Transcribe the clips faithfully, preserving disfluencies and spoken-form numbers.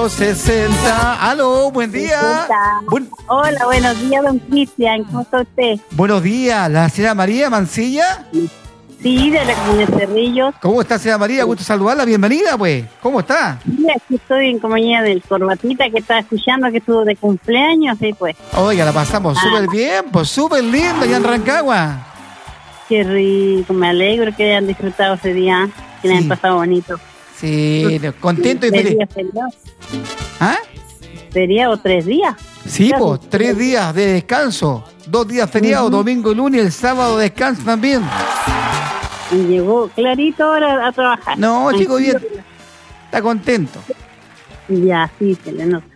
los sesenta. Aló, buen día. Buen... Hola, buenos días, don Cristian. ¿Cómo está usted? Buenos días, la señora María Mancilla. Sí, de la comunidad de Cerrillos. ¿Cómo está, señora María? Gusto saludarla, bienvenida, pues. ¿Cómo está? Sí, aquí estoy en compañía del Corbatita que está escuchando que estuvo de cumpleaños, sí, pues. Oiga, la pasamos Ah. súper bien, pues súper lindo allá en Rancagua. Qué rico, me alegro que hayan disfrutado ese día, que le Sí. hayan pasado bonito. Sí, contento y ¿Tres feliz. días feriado? ¿Ah? ¿Sería o tres días? Sí, Claro. pues, tres días de descanso. Dos días feriados, Ujú. domingo y lunes, el sábado descanso también. Y llegó clarito ahora a trabajar. No, chico, bien. Tranquilo. Está contento. Ya, sí, se le nota.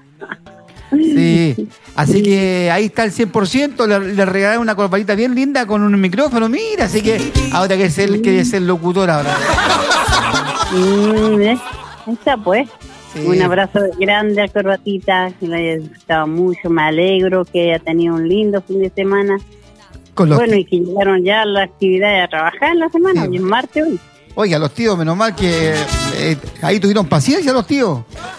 Sí, así que ahí está el cien por ciento, le, le regalaron una corbatita bien linda con un micrófono, mira, así que ahora que es el, quiere ser locutor ahora. Mm, ¿eh? Ahí está, pues. Sí. Un abrazo grande a Corbatita, que lo haya disfrutado mucho, me alegro que haya tenido un lindo fin de semana. Con los Bueno, ti- y que llegaron ya a la actividad a trabajar en la semana, Sí. hoy es martes hoy. Oiga, los tíos, menos mal que eh, ahí tuvieron paciencia los tíos.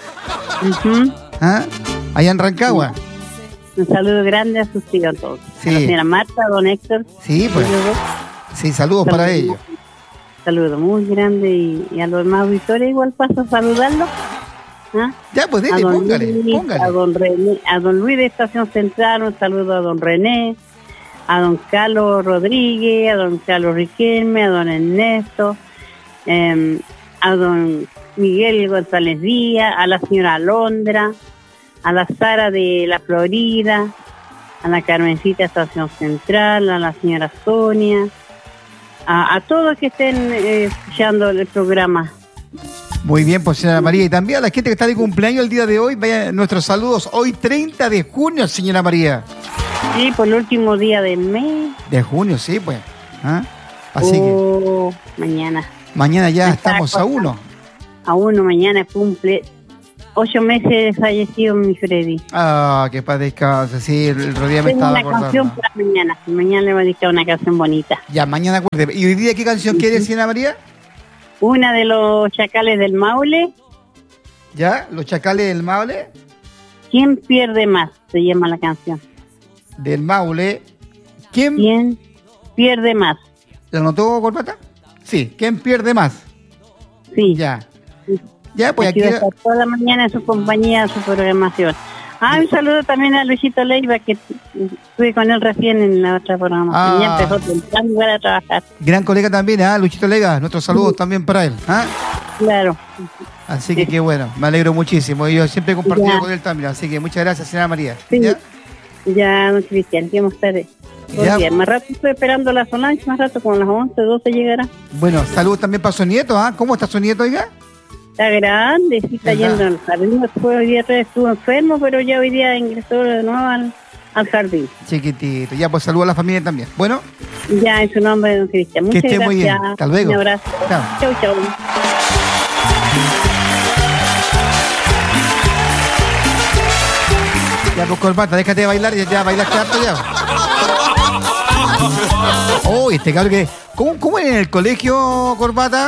Ujú. ¿Ah? Allá en Rancagua. Un saludo grande a sus tíos todos. Sí. A la señora Marta, a don Héctor. Sí, pues. ellos dos. Sí, saludos para ellos. Saludo muy grande y, y a los demás auditores igual paso a saludarlos. ¿Ah? Ya, pues A dele, don póngale, Luis, a póngale. don René, a don Luis de Estación Central, un saludo a don René, a don Carlos Rodríguez, a don Carlos Riquelme, a don Ernesto, eh, a don Miguel González Díaz, a la señora Alondra, a la Sara de la Florida, a la Carmencita Estación Central, a la señora Sonia, a, a todos que estén eh, escuchando el programa. Muy bien, pues señora María. Y también a la gente que está de cumpleaños el día de hoy, vaya nuestros saludos. Hoy treinta de junio, señora María. Sí, por el último día del mes. De junio, sí, pues. ¿Ah? Así que Oh, mañana. mañana ya me está estamos a acordando. uno. A uno, mañana cumple ocho meses de fallecido mi Freddy. Ah, que paz descanse. Sí, el otro día me Tengo estaba una acordando. canción para mañana. Mañana le voy a dedicar una canción bonita. Ya, mañana acuérdate. ¿Y hoy día qué canción quiere, señora María? Una de los chacales del Maule. ¿Ya? ¿Los chacales del Maule? ¿Quién pierde más? Se llama la canción. Del Maule. ¿Quién ¿Quién pierde más? la anotó, Corbata? Sí, ¿quién pierde más? Sí. Ya. Ya, pues Aquí aquí. va a estar toda la mañana en su compañía, en su programación. Ah, un saludo también a Luisito Leiva, que estuve con él recién en la otra programación. Ah. Ya empezó temprano igual a trabajar. Gran colega también, ¿ah? Luchito Lega. Nuestros saludos también para él. ¿Ah? Claro. Así que qué bueno, me alegro muchísimo. Yo siempre he compartido Ya. con él también. Así que muchas gracias, señora María. Sí. ¿Ya? Ya, don Cristian, que vamos a estar todo Ya. el día. Más rato estoy esperando la Solange, más rato como a las once, doce llegará. Bueno, saludos también para su nieto. ¿Ah? ¿Cómo está su nieto, oiga? Está grande, sí está ¿Verdad? yendo al jardín. Después hoy día otra vez estuvo enfermo, pero ya hoy día ingresó de nuevo al, al jardín. Chiquitito. Ya, pues saludos a la familia también. Bueno, Ya, en su nombre, don Cristian. Que Muchas esté gracias. muy bien. Hasta luego. Un abrazo. Chao. Chau, chau. ya, pues Corbata, déjate de bailar. Ya, ya bailaste harto ya. Oh, este cabrón que. ¿Cómo, ¿Cómo era en el colegio, Corbata?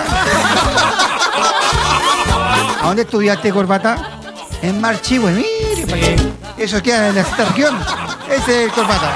¿A dónde estudiaste, Corbata? En Marchihue, mire, para que eso queda en esta región. Ese es el Corbata.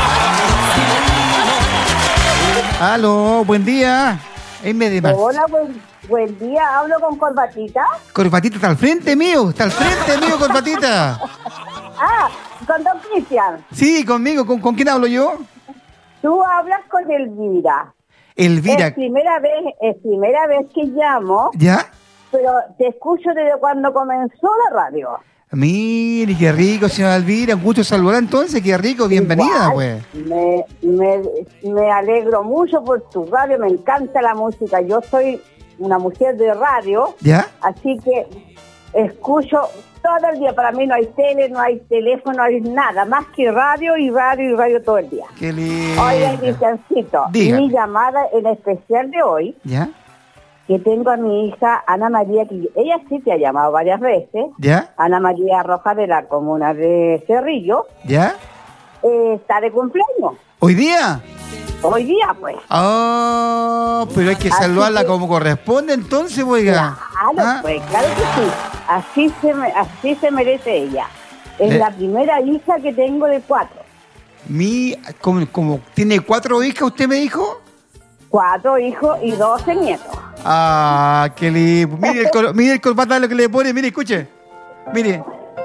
Aló, buen día. En vez de Mar- Hola, buen, buen día. ¿Hablo con Corbatita? Corbatita está al frente mío, está al frente mío, Corbatita. Ah, con Don Cristian. Sí, conmigo, ¿con, con quién hablo yo? Tú hablas con Elvira. Elvira. Es primera vez, es primera vez que llamo, ¿Ya? pero te escucho desde cuando comenzó la radio. Mire, qué rico, señora Elvira. Un gusto saludarla entonces, qué rico, bienvenida, Igual, pues. Me, me, me alegro mucho por tu radio, me encanta la música. Yo soy una mujer de radio, ¿Ya? así que escucho todo el día. Para mí no hay tele, no hay teléfono, no hay nada, más que radio y radio y radio todo el día. Qué lindo. Oiga, Cristiancito, Dígame. mi llamada en especial de hoy, ¿Ya? que tengo a mi hija Ana María, que ella sí te ha llamado varias veces, ¿Ya? Ana María Rojas de la comuna de Cerrillo, ¿Ya? eh, está de cumpleaños. ¿Hoy día? Hoy día, pues. Ah, pero hay que Así saludarla que- como corresponde, entonces, oiga. Claro, ¿Ah? pues, claro que sí. Así se, me- así se merece ella. Es Eh. la primera hija que tengo de cuatro. Mi, como, como tiene cuatro hijas, ¿usted me dijo? Cuatro hijos y doce nietos. Ah, qué lindo. Mire el, cor- mire el corbata lo que le pone, mire, escuche. Mire.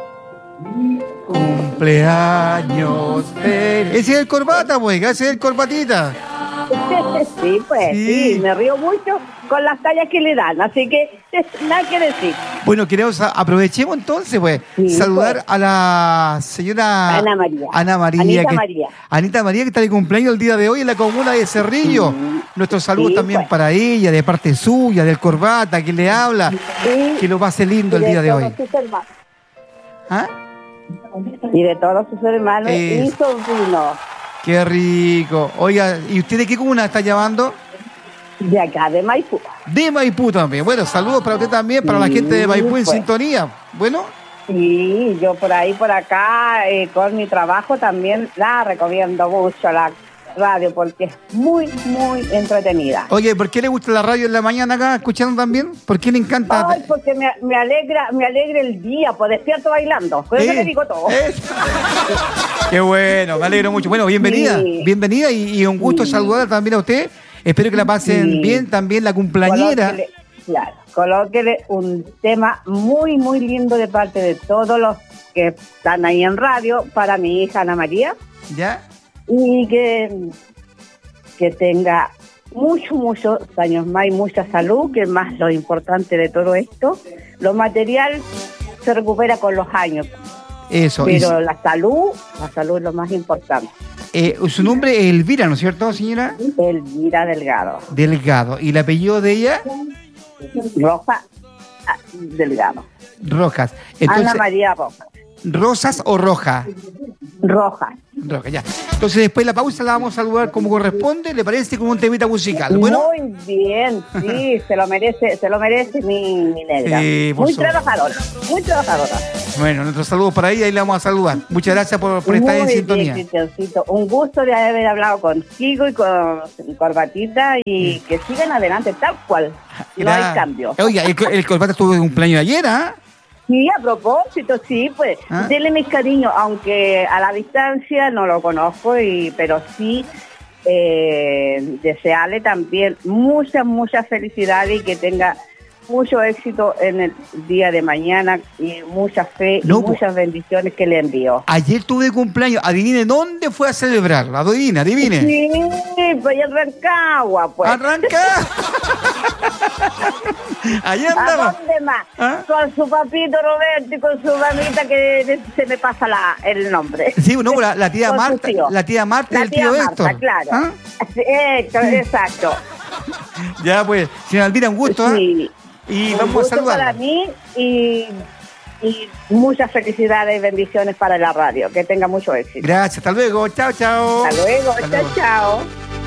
Cumpleaños. feliz. Ese es el corbata, pues, ese es el corbatita. Sí, pues, Sí. sí. me río mucho con las tallas que le dan, así que nada que decir. Bueno, queremos, a- aprovechemos entonces, pues, Sí, saludar pues. a la señora Ana María. Ana María. Anita que, María. Anita María, que está de cumpleaños el día de hoy en la comuna de Cerrillo. Nuestros saludos Sí, también pues. para ella, de parte suya, del corbata, que le habla. Sí. Que lo pase lindo el Y de día de todos hoy. sus hermanos. ¿Ah? Y de todos sus hermanos y Es- sobrinos. Qué rico. Oiga, ¿y usted de qué comuna está llamando? De acá, de Maipú. De Maipú también. Bueno, saludos para usted también, para la Sí, gente de Maipú en pues. sintonía. Bueno, Sí, yo por ahí, por acá, eh, con mi trabajo también la recomiendo mucho, la radio, porque es muy, muy entretenida. oye, ¿por qué le gusta la radio en la mañana acá, escuchando también? ¿Por qué le encanta? Ay, porque me, me alegra me alegra el día, pues despierto bailando. Por eso Eh, le digo todo. eh. Qué bueno, me alegro mucho. Bueno, bienvenida, Sí. bienvenida y, y un gusto Sí. saludarla también a usted. Espero que la pasen Sí. bien también la cumpleañera. Colóquele- claro, colóquele un tema muy, muy lindo de parte de todos los que están ahí en radio para mi hija Ana María ¿Ya? y que, que tenga muchos, muchos años más y mucha salud, que es más lo importante de todo esto. Lo material se recupera con los años, Eso. Y pero la salud, la salud es lo más importante. eh, su nombre es Elvira, ¿no es cierto, señora? Elvira Delgado, Delgado. ¿Y el apellido de ella? Roja ah, Delgado, Rojas. Ana Entonces, María Roja, ¿Rosas o Roja? Roja. Roja, ya. Entonces, después de la pausa la vamos a saludar como corresponde, ¿le parece? Con un temita musical. Bueno, Muy bien, sí, se lo merece, se lo merece mi, mi negra. Sí, por muy supuesto. trabajadora, muy trabajadora. bueno, nuestros saludos para ella y la vamos a saludar. Muchas gracias por, por estar Muy en bien, sintonía. Cristiancito. Un gusto de haber hablado contigo y con Corbatita y que sigan adelante tal cual. No hay Era- cambio. Oiga, el, el corbata estuvo de cumpleaños ayer, ¿ah? Sí, a propósito, sí, pues, ¿Ah? denle mis cariños, aunque a la distancia no lo conozco, y pero sí eh, desearle también muchas, muchas felicidades y que tenga mucho éxito en el día de mañana y mucha fe No, y po. muchas bendiciones que le envío. Ayer tuve cumpleaños. Adivine dónde fue a celebrarlo. Adivine, adivine. Sí, pues en Rancagua, pues. Arranca. Allá ¿A andaba. dónde más? ¿Ah? Con su papito Roberto y con su mamita que se me pasa la, el nombre. Sí, no, la, la tía Con su Marta, tío. la tía Marta y La el tía tío Marta, Héctor. claro. ¿Ah? Sí, Héctor, exacto. Ya pues, señora Elvira, un gusto, ¿ah? Sí. Y Un vamos a gusto saludarla. para mí y, y muchas felicidades y bendiciones para la radio. Que tenga mucho éxito. Gracias, hasta luego. Chao, chao. Hasta luego. Hasta Chao, luego. chao.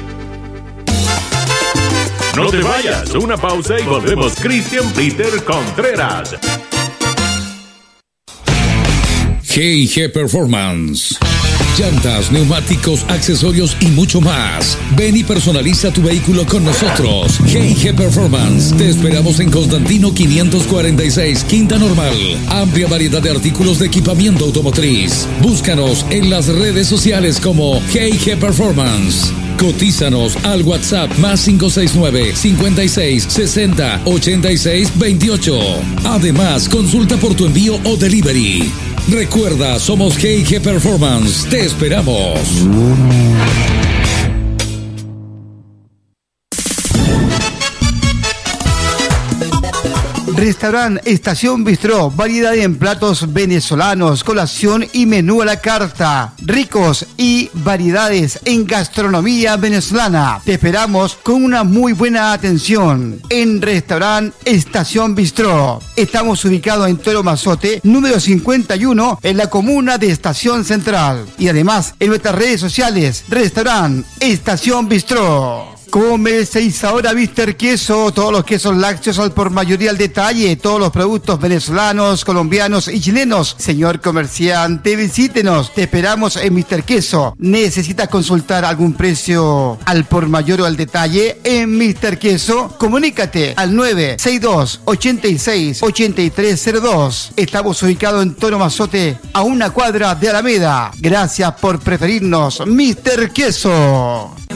No te vayas, una pausa y volvemos. Cristian Peter Contreras. G y G Performance. Llantas, neumáticos, accesorios y mucho más. Ven y personaliza tu vehículo con nosotros. G y G Performance. Te esperamos en Constantino quinientos cuarenta y seis, Quinta Normal. Amplia variedad de artículos de equipamiento automotriz. Búscanos en las redes sociales como G y G Performance. Cotízanos al WhatsApp más cinco seis nueve, cincuenta y seis, sesenta, ochenta y seis, veintiocho. Además, consulta por tu envío o delivery. Recuerda, somos G y G Performance. Te esperamos. Restaurante Estación Bistró, variedad en platos venezolanos, colación y menú a la carta, ricos y variedades en gastronomía venezolana. Te esperamos con una muy buena atención en Restaurante Estación Bistró. Estamos ubicados en Toro Mazote, número cincuenta y uno, en la comuna de Estación Central. Y además en nuestras redes sociales, Restaurante Estación Bistró. Come seis ahora Mister Queso, todos los quesos lácteos al por mayoría al detalle, todos los productos venezolanos, colombianos y chilenos. Señor comerciante, visítenos, te esperamos en Mister Queso. ¿Necesitas consultar algún precio al por mayor o al detalle en Mister Queso? Comunícate al nueve seis dos, ochenta y seis, ochenta y tres cero dos. Estamos ubicados en Toro Mazote, a una cuadra de Alameda. Gracias por preferirnos, Mister Queso.